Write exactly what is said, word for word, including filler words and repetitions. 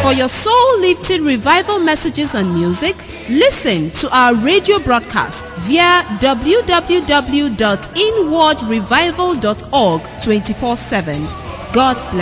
For your soul-lifting revival messages and music, listen to our radio broadcast via w w w dot inward revival dot org twenty-four seven. God bless.